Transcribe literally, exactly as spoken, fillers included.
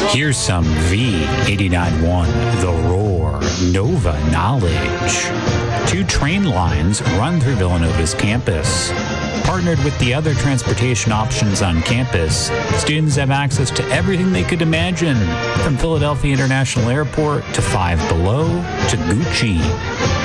Here's some V eighty-nine point one, The Roar, Nova Knowledge. Two train lines run through Villanova's campus. Partnered with the other transportation options on campus, students have access to everything they could imagine, from Philadelphia International Airport to Five Below to Gucci.